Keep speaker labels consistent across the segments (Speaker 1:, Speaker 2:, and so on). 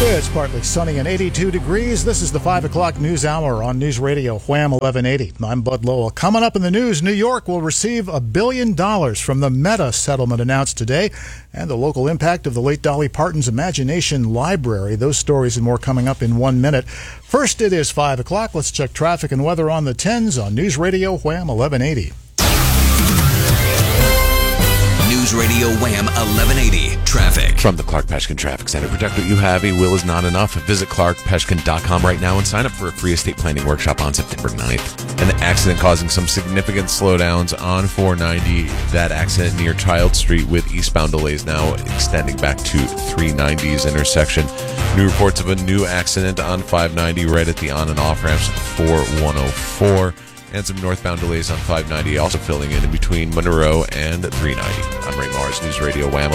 Speaker 1: It's partly sunny and 82 degrees. This is the 5 o'clock news hour on News Radio Wham 1180. I'm Bud Lowell. Coming up in the news, New York will receive $1 billion from the Meta settlement announced today, and the local impact of the late Dolly Parton's Imagination Library. Those stories and more coming up in 1 minute. First, it is 5 o'clock. Let's check traffic and weather on the 10s on News Radio Wham 1180.
Speaker 2: News Radio Wham 1180 traffic.
Speaker 3: From the Clark Peshkin Traffic Center. Protect what you have. A will is not enough. Visit clarkpeshkin.com right now and sign up for a free estate planning workshop on September 9th. An accident causing some significant slowdowns on 490. That accident near Child Street with eastbound delays now extending back to 390's intersection. New reports of a new accident on 590 right at the on and off ramps for 104. And some northbound delays on 590, also filling in between Monroe and 390. I'm Ray Mars, News Radio Wham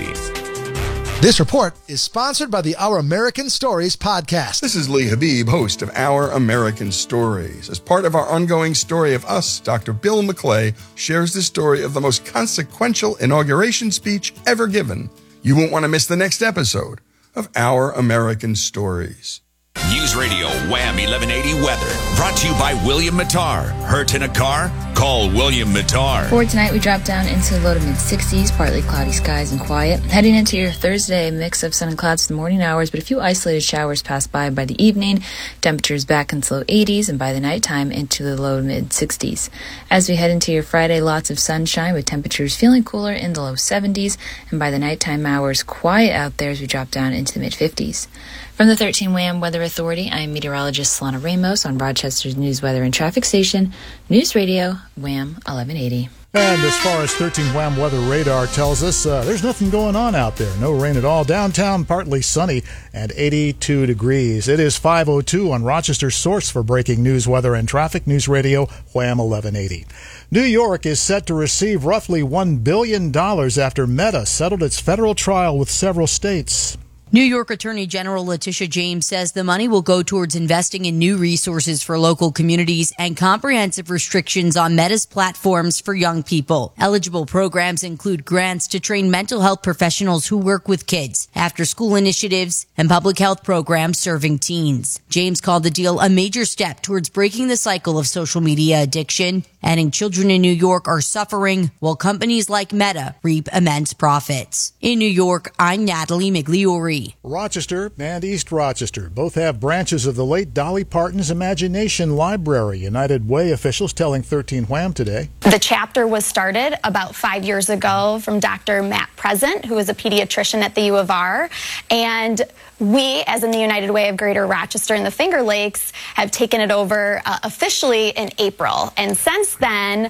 Speaker 3: 1180.
Speaker 4: This report is sponsored by the Our American Stories podcast.
Speaker 5: This is Lee Habib, host of Our American Stories. As part of our ongoing story of us, Dr. Bill McClay shares the story of the most consequential inauguration speech ever given. You won't want to miss the next episode of Our American Stories.
Speaker 2: News Radio Wham 1180 weather. Brought to you by William Mattar. Hurt in a car? Call William Mattar.
Speaker 6: For tonight, we drop down into low to mid-60s, partly cloudy skies and quiet. Heading into your Thursday, a mix of sun and clouds for the morning hours, but a few isolated showers pass by the evening. Temperatures back into low 80s, and by the nighttime into the low to mid-60s. As we head into your Friday, lots of sunshine with temperatures feeling cooler in the low 70s, and by the nighttime hours, quiet out there as we drop down into the mid-50s. From the 13 Wham Weather Authority, I'm meteorologist Solana Ramos on Rochester's News Weather and Traffic Station, News Radio Wham 1180.
Speaker 1: And as far as 13 Wham Weather Radar tells us, there's nothing going on out there. No rain at all. Downtown, partly sunny and 82 degrees. It is 5:02 on Rochester's source for breaking news, weather, and traffic, News Radio Wham 1180. New York is set to receive roughly $1 billion after Meta settled its federal trial with several states.
Speaker 7: New York Attorney General Letitia James says the money will go towards investing in new resources for local communities and comprehensive restrictions on Meta's platforms for young people. Eligible programs include grants to train mental health professionals who work with kids, after-school initiatives, and public health programs serving teens. James called the deal a major step towards breaking the cycle of social media addiction, adding children in New York are suffering while companies like Meta reap immense profits. In New York, I'm Natalie Migliori.
Speaker 1: Rochester and East Rochester both have branches of the late Dolly Parton's Imagination Library. United Way officials telling 13 Wham today.
Speaker 8: The chapter was started about 5 years ago from Dr. Matt Present, who is a pediatrician at the U of R. And we, as in the United Way of Greater Rochester and the Finger Lakes, have taken it over officially in April. And since then,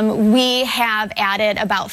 Speaker 8: we have added about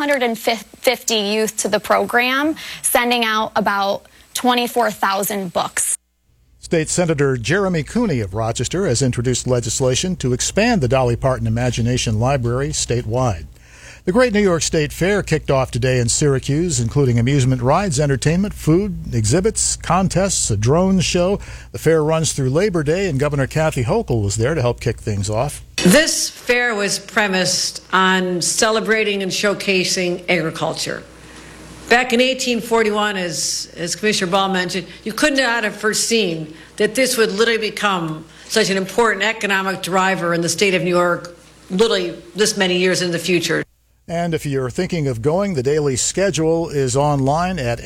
Speaker 8: 550 youth to the program, sending out about 24,000 books.
Speaker 1: State Senator Jeremy Cooney of Rochester has introduced legislation to expand the Dolly Parton Imagination Library statewide. The Great New York State Fair kicked off today in Syracuse, including amusement rides, entertainment, food, exhibits, contests, a drone show. The fair runs through Labor Day, and Governor Kathy Hochul was there to help kick things off.
Speaker 9: This fair was premised on celebrating and showcasing agriculture. Back in 1841, as Commissioner Ball mentioned, you could not have foreseen that this would literally become such an important economic driver in the state of New York, literally this many years in the future.
Speaker 1: And if you're thinking of going, the daily schedule is online at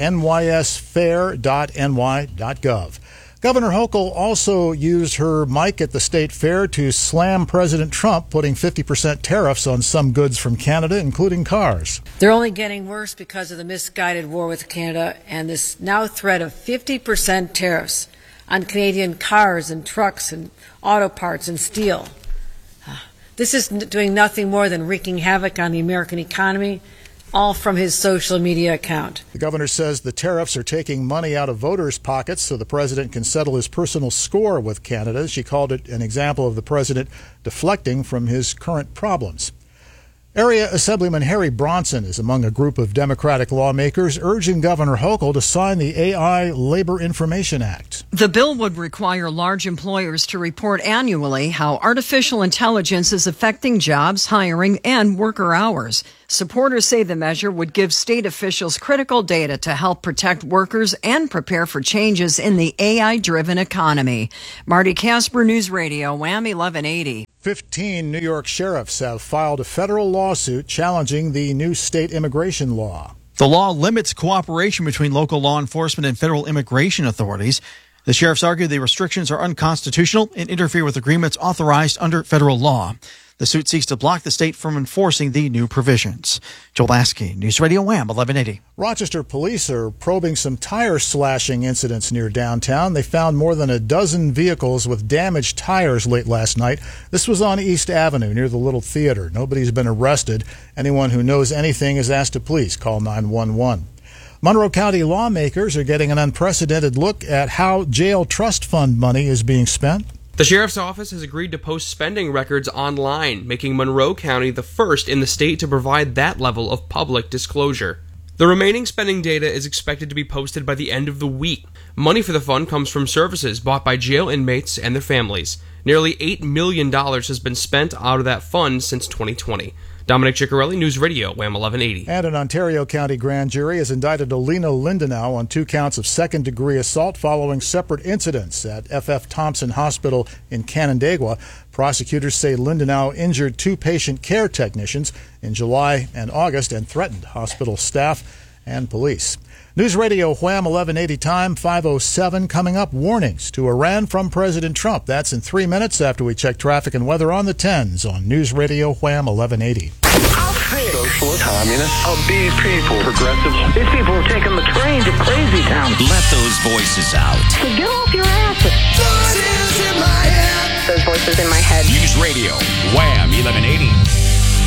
Speaker 1: nysfair.ny.gov. Governor Hochul also used her mic at the state fair to slam President Trump, putting 50% tariffs on some goods from Canada, including cars.
Speaker 9: They're only getting worse because of the misguided war with Canada and this now threat of 50% tariffs on Canadian cars and trucks and auto parts and steel. This is doing nothing more than wreaking havoc on the American economy, all from his social media account.
Speaker 1: The governor says the tariffs are taking money out of voters' pockets so the president can settle his personal score with Canada. She called it an example of the president deflecting from his current problems. Area Assemblyman Harry Bronson is among a group of Democratic lawmakers urging Governor Hochul to sign the AI Labor Information Act.
Speaker 10: The bill would require large employers to report annually how artificial intelligence is affecting jobs, hiring, and worker hours. Supporters say the measure would give state officials critical data to help protect workers and prepare for changes in the AI-driven economy. Marty Casper, News Radio, Wham 1180.
Speaker 1: 15 New York sheriffs have filed a federal lawsuit challenging the new state immigration law.
Speaker 11: The law limits cooperation between local law enforcement and federal immigration authorities. The sheriffs argue the restrictions are unconstitutional and interfere with agreements authorized under federal law. The suit seeks to block the state from enforcing the new provisions. Joel Lasky, News Radio Wham 1180.
Speaker 1: Rochester police are probing some tire slashing incidents near downtown. They found more than a dozen vehicles with damaged tires late last night. This was on East Avenue near the Little Theater. Nobody's been arrested. Anyone who knows anything is asked to please call 911. Monroe County lawmakers are getting an unprecedented look at how jail trust fund money is being spent.
Speaker 12: The sheriff's office has agreed to post spending records online, making Monroe County the first in the state to provide that level of public disclosure. The remaining spending data is expected to be posted by the end of the week. Money for the fund comes from services bought by jail inmates and their families. Nearly $8 million has been spent out of that fund since 2020. Dominic Ciccarelli, News Radio, Wham 1180.
Speaker 1: And an Ontario County grand jury has indicted Alina Lindenau on 2 counts of second-degree assault following separate incidents at F.F. Thompson Hospital in Canandaigua. Prosecutors say Lindenau injured 2 patient care technicians in July and August and threatened hospital staff and police. News Radio Wham 1180 time, 5:07. Coming up, warnings to Iran from President Trump. That's in 3 minutes after we check traffic and weather on the 10s on News Radio Wham 1180.
Speaker 13: Socialist, communist, of these people, progressives. These people are taking the train to crazy town.
Speaker 2: Let those voices out.
Speaker 13: So get off your asses. Voices in my head.
Speaker 14: Those voices in my head.
Speaker 2: News Radio Wham 1180.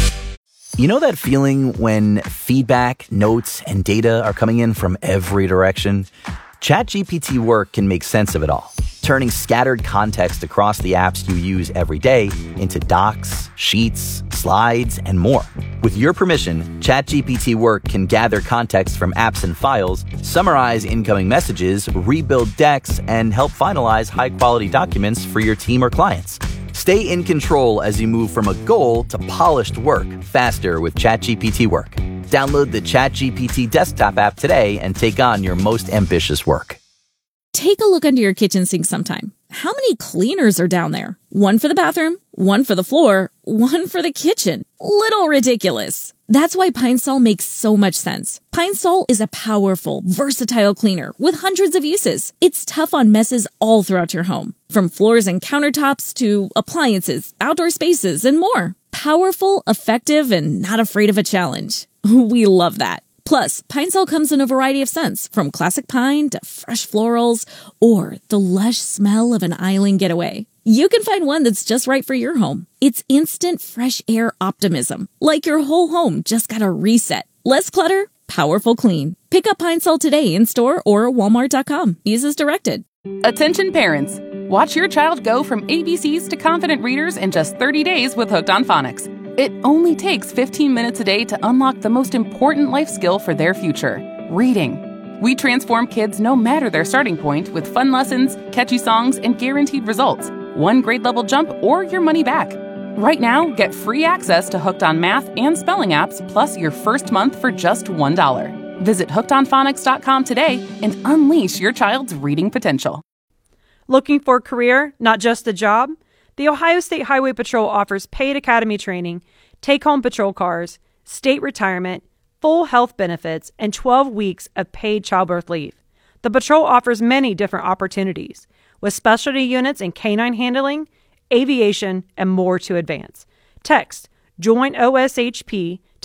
Speaker 15: You know that feeling when feedback, notes, and data are coming in from every direction? ChatGPT Work can make sense of it all, turning scattered context across the apps you use every day into docs, sheets, slides, and more. With your permission, ChatGPT Work can gather context from apps and files, summarize incoming messages, rebuild decks, and help finalize high-quality documents for your team or clients. Stay in control as you move from a goal to polished work faster with ChatGPT Work. Download the ChatGPT desktop app today and take on your most ambitious work.
Speaker 16: Take a look under your kitchen sink sometime. How many cleaners are down there? One for the bathroom, one for the floor, one for the kitchen. Little ridiculous. That's why Pine Sol makes so much sense. Pine Sol is a powerful, versatile cleaner with hundreds of uses. It's tough on messes all throughout your home, from floors and countertops to appliances, outdoor spaces, and more. Powerful, effective, and not afraid of a challenge. We love that. Plus, Pine Sol comes in a variety of scents, from classic pine to fresh florals or the lush smell of an island getaway. You can find one that's just right for your home. It's instant fresh air optimism, like your whole home just got a reset. Less clutter, powerful clean. Pick up Pine Sol today in store or walmart.com. Use as directed.
Speaker 17: Attention parents. Watch your child go from ABCs to confident readers in just 30 days with Hooked on Phonics. It only takes 15 minutes a day to unlock the most important life skill for their future, reading. We transform kids no matter their starting point with fun lessons, catchy songs, and guaranteed results. 1 grade level jump or your money back. Right now, get free access to Hooked on Math and Spelling apps plus your first month for just $1. Visit hookedonphonics.com today and unleash your child's reading potential.
Speaker 18: Looking for a career, not just a job? The Ohio State Highway Patrol offers paid academy training, take-home patrol cars, state retirement, full health benefits, and 12 weeks of paid childbirth leave. The patrol offers many different opportunities, with specialty units in canine handling, aviation, and more to advance. Text JOIN OSHP to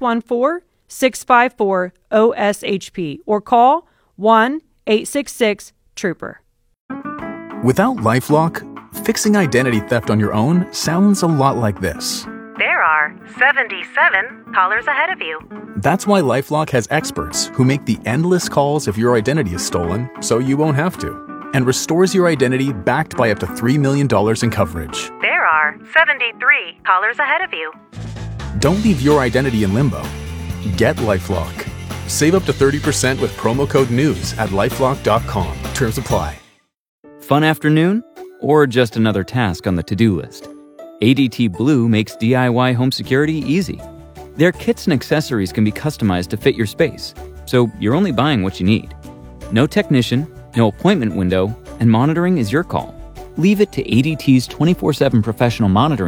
Speaker 18: 614-654-OSHP or call 1-866-TROOPER.
Speaker 19: Without LifeLock, fixing identity theft on your own sounds a lot like this.
Speaker 20: There are 77 callers ahead of you.
Speaker 19: That's why LifeLock has experts who make the endless calls if your identity is stolen so you won't have to, and restores your identity backed by up to $3 million in coverage.
Speaker 20: There are 73 callers ahead of you.
Speaker 19: Don't leave your identity in limbo. Get LifeLock. Save up to 30% with promo code NEWS at LifeLock.com. Terms apply.
Speaker 14: Fun afternoon? Or just another task on the to-do list? ADT Blue makes DIY home security easy. Their kits and accessories can be customized to fit your space, so you're only buying what you need. No technician, no appointment window, and monitoring is your call. Leave it to ADT's 24/7 professional monitoring